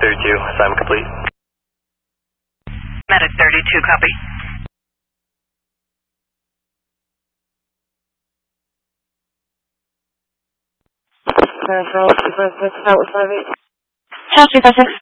32, assignment complete. Medic 32, copy. Careful, 256, out with 58. Charles 356.